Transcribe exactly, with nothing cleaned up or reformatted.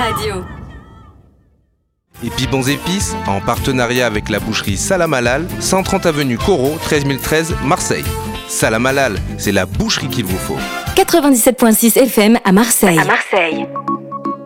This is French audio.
Radio. Et puis Bons Épices, en partenariat avec la boucherie Salam Halal, cent trente avenue Corot, treize mille treize, Marseille. Salam Halal, c'est la boucherie qu'il vous faut. quatre-vingt-dix-sept virgule six F M à Marseille. À Marseille.